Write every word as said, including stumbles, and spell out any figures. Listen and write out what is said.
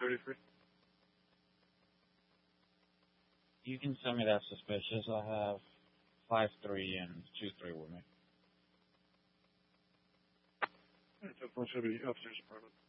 thirty-three. You can send me that suspicious. I have five three and two three with me. It's a bunch of the upstairs apartment.